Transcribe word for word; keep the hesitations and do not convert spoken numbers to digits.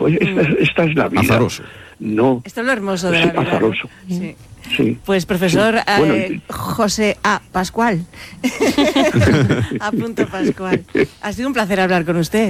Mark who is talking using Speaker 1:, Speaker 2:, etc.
Speaker 1: Pues esta, esta es la vida.
Speaker 2: Azaroso.
Speaker 1: No.
Speaker 3: Esto es lo hermoso de
Speaker 1: Sí,
Speaker 3: la vida.
Speaker 1: azaroso.
Speaker 3: Sí.
Speaker 1: Sí.
Speaker 3: Pues profesor
Speaker 1: Sí. Bueno,
Speaker 3: eh, José A. Pascual. A. Pascual. Ha sido un placer hablar con usted.